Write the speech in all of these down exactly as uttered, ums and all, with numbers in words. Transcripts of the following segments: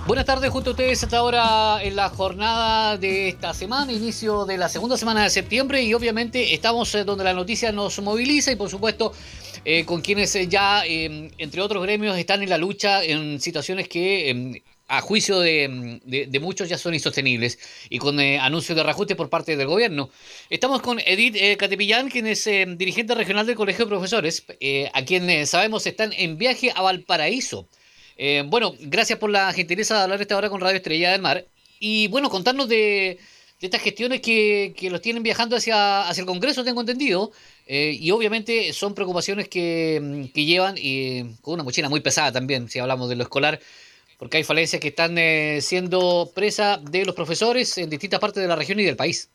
Buenas tardes, junto a ustedes hasta ahora en la jornada de esta semana, inicio de la segunda semana de septiembre, y obviamente estamos eh, donde la noticia nos moviliza y por supuesto eh, con quienes eh, ya, eh, entre otros gremios, están en la lucha en situaciones que eh, a juicio de, de, de muchos ya son insostenibles y con eh, anuncios de reajuste por parte del gobierno. Estamos con Edith eh, Catepillán, quien es eh, dirigente regional del Colegio de Profesores, eh, a quien eh, sabemos están en viaje a Valparaíso. Eh, bueno, gracias por la gentileza de hablar esta hora con Radio Estrella del Mar. Y bueno, contarnos de, de estas gestiones que, que los tienen viajando hacia, hacia el Congreso, tengo entendido. Eh, y obviamente son preocupaciones que, que llevan y con una mochila muy pesada también, si hablamos de lo escolar, porque hay falencias que están eh, siendo presa de los profesores en distintas partes de la región y del país.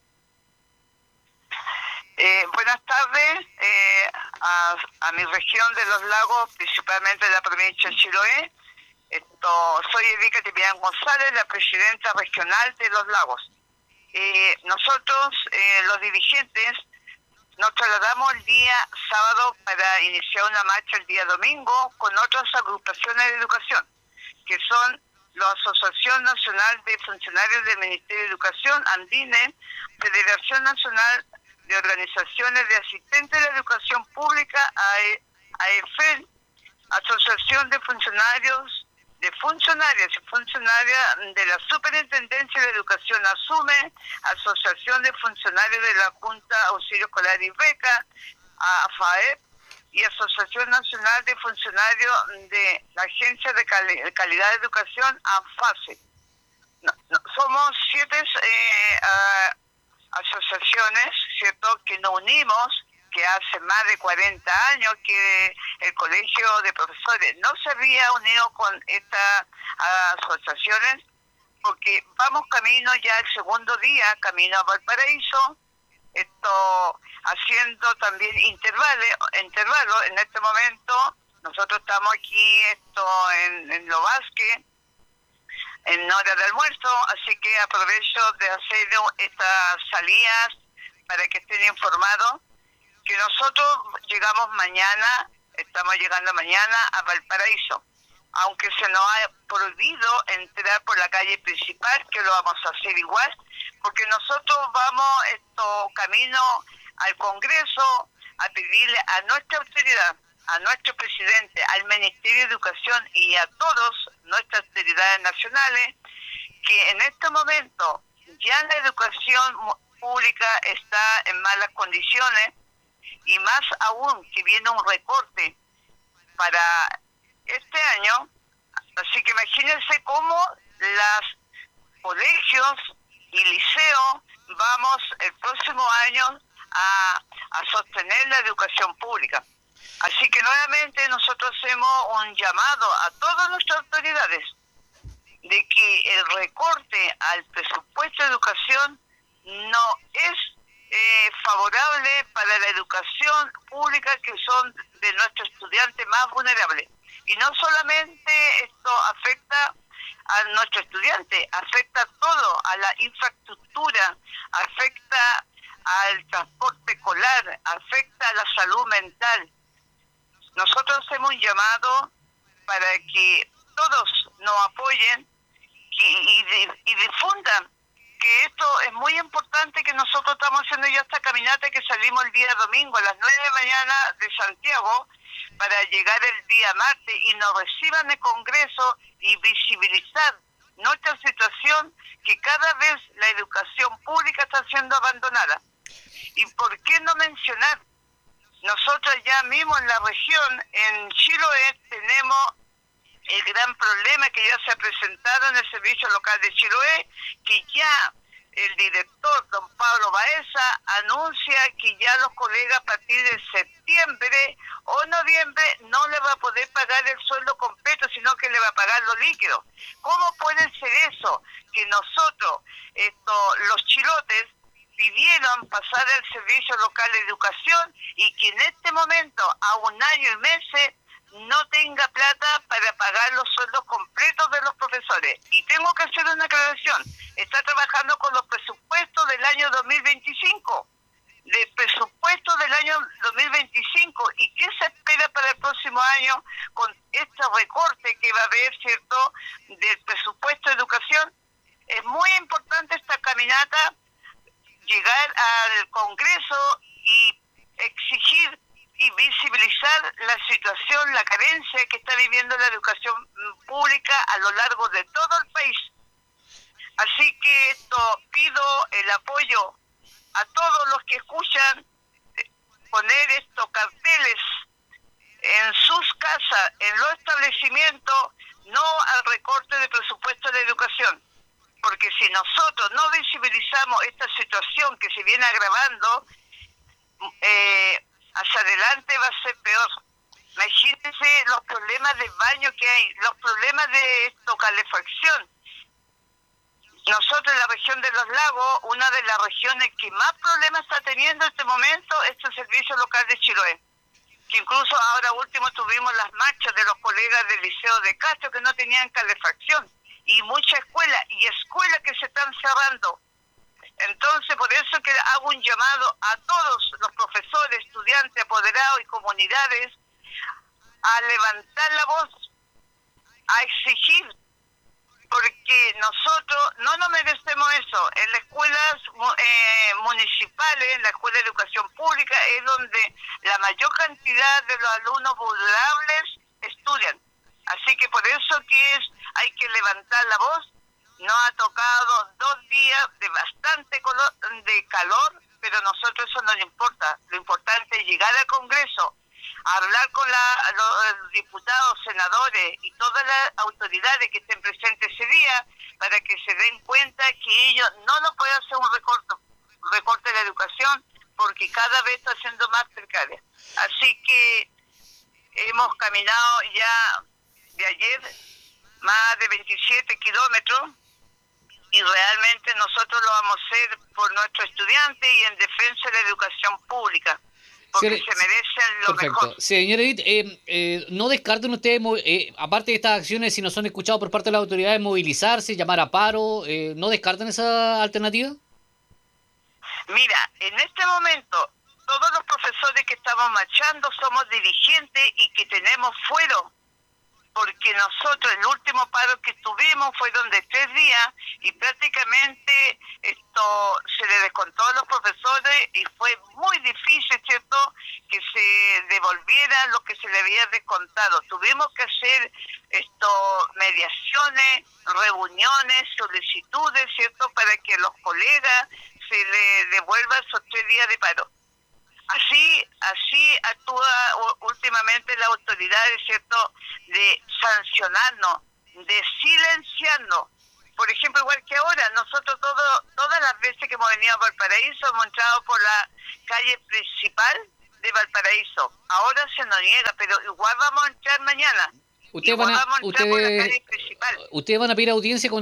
Eh, buenas tardes eh, a, a mi región de los lagos, principalmente de la provincia de Chiloé. Esto, soy Edith Catepillán González, la presidenta regional de los lagos. Eh, nosotros, eh, los dirigentes, nos trasladamos el día sábado para iniciar una marcha el día domingo con otras agrupaciones de educación, que son la Asociación Nacional de Funcionarios del Ministerio de Educación, Andine, Federación Nacional de Organizaciones de Asistentes de la Educación Pública, A E F E L, Asociación de Funcionarios de Funcionarias y Funcionarias de la Superintendencia de Educación ASUME, Asociación de Funcionarios de la Junta Auxilio Escolar y Beca, AFAEP, y Asociación Nacional de Funcionarios de la Agencia de, Cali- de Calidad de Educación, ANFASE. No, no, somos siete eh, uh, asociaciones, ¿cierto?, que nos unimos, que hace más de cuarenta años que el Colegio de Profesores no se había unido con estas asociaciones, porque vamos camino ya el segundo día, camino a Valparaíso, esto haciendo también intervalos, intervalos. En este momento nosotros estamos aquí esto en, en Lo Vázquez, en hora de almuerzo, así que aprovecho de hacer estas salidas para que estén informados que nosotros llegamos mañana, estamos llegando mañana a Valparaíso, aunque se nos ha prohibido entrar por la calle principal, que lo vamos a hacer igual, porque nosotros vamos esto camino al Congreso a pedirle a nuestra autoridad, a nuestro presidente, al Ministerio de Educación y a todas nuestras autoridades nacionales, que en este momento ya la educación pública está en malas condiciones, y más aún que viene un recorte para este año, así que imagínense cómo los colegios y liceos vamos el próximo año a, a sostener la educación pública. Así que nuevamente nosotros hacemos un llamado a todas nuestras autoridades de que el recorte al presupuesto de educación no es Eh, favorable para la educación pública, que son de nuestros estudiantes más vulnerables. Y no solamente esto afecta a nuestros estudiantes, afecta todo, a la infraestructura, afecta al transporte escolar, afecta a la salud mental. Nosotros hacemos un llamado para que todos nos apoyen y, y, y difundan que esto es muy importante, que nosotros estamos haciendo ya esta caminata que salimos el día domingo a las nueve de la mañana de Santiago para llegar el día martes y nos reciban el Congreso y visibilizar nuestra situación, que cada vez la educación pública está siendo abandonada. ¿Y por qué no mencionar? Nosotros ya mismo en la región, en Chiloé, tenemos el gran problema que ya se ha presentado en el Servicio Local de Chiloé, que ya el director, don Pablo Baeza, anuncia que ya los colegas a partir de septiembre o noviembre no le va a poder pagar el sueldo completo, sino que le va a pagar lo líquido. ¿Cómo puede ser eso? Que nosotros, esto, los chilotes, pidieron pasar al Servicio Local de Educación y que en este momento, a un año y meses, no tenga plata para pagar los sueldos completos de los profesores. Y tengo que hacer una aclaración, está trabajando con los presupuestos del año dos mil veinticinco. del presupuesto del año dos mil veinticinco y qué se espera para el próximo año con este recorte que va a haber, ¿cierto?, del presupuesto de educación. Es muy importante esta caminata, llegar al Congreso y exigir y visibilizar la situación, la carencia que está viviendo la educación pública a lo largo de todo el país. Así que esto, pido el apoyo a todos los que escuchan, poner estos carteles en sus casas, en los establecimientos, no al recorte de presupuesto de educación. Porque si nosotros no visibilizamos esta situación que se viene agravando, eh, hacia adelante va a ser peor. Imagínense los problemas de baño que hay, los problemas de esto, calefacción. Nosotros en la región de los lagos, una de las regiones que más problemas está teniendo en este momento es el servicio local de Chiloé. Que incluso ahora último tuvimos las marchas de los colegas del Liceo de Castro que no tenían calefacción. Y muchas escuelas, y escuelas que se están cerrando. Entonces, por eso que hago un llamado a todos los profesores, estudiantes, apoderados y comunidades a levantar la voz, a exigir, porque nosotros no nos merecemos eso. En las escuelas eh, municipales, en la escuela de educación pública, es donde la mayor cantidad de los alumnos vulnerables estudian. Así que por eso que es, hay que levantar la voz. Nos ha tocado dos días de bastante color, de calor, pero a nosotros eso no nos importa. Lo importante es llegar al Congreso, hablar con la, los diputados, senadores y todas las autoridades que estén presentes ese día para que se den cuenta que ellos no nos pueden hacer un recorte, recorte de la educación porque cada vez está siendo más precaria. Así que hemos caminado ya de ayer más de veintisiete kilómetros y realmente nosotros lo vamos a hacer por nuestros estudiantes y en defensa de la educación pública. Porque sí, se merecen lo perfecto. Mejor. Señora Edith, eh, eh, no descarten ustedes, eh, aparte de estas acciones, si no son escuchados por parte de las autoridades, movilizarse, llamar a paro, eh, ¿no descarten esa alternativa? Mira, en este momento, todos los profesores que estamos marchando somos dirigentes y que tenemos fuero. Porque nosotros, el último paro que tuvimos fueron de tres días y prácticamente esto se le descontó a los profesores y fue muy difícil, ¿cierto?, que se devolviera lo que se le había descontado. Tuvimos que hacer esto mediaciones, reuniones, solicitudes, ¿cierto?, para que a los colegas se le devuelva esos tres días de paro. Así así actúa últimamente la autoridad, ¿cierto?, de sancionarnos, de silenciarnos. Por ejemplo, igual que ahora, nosotros todo, todas las veces que hemos venido a Valparaíso hemos entrado por la calle principal de Valparaíso. Ahora se nos niega, pero igual vamos a entrar mañana. Ustedes van a, vamos a entrar ustedes, por la calle principal. Ustedes van a pedir audiencia con